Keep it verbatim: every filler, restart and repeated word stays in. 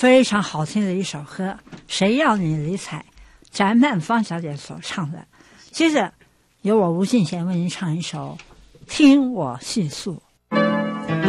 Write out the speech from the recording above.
非常好听的一首歌，谁要你理睬，翟曼芳小姐所唱的。接着由我吴敬贤为您唱一首《听我细诉》。